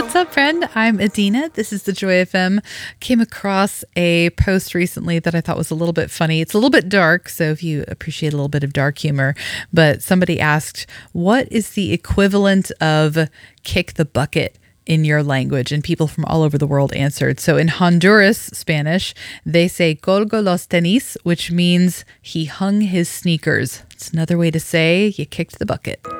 What's up, friend? I'm Adina. This is the Joy FM. Came across a post recently that I thought was a little bit funny. It's a little bit dark, so if you appreciate a little bit of dark humor, but somebody asked, what is the equivalent of kick the bucket in your language? And people from all over the world answered. So in Honduras Spanish, they say colgo los tenis, which means he hung his sneakers. It's another way to say you kicked the bucket.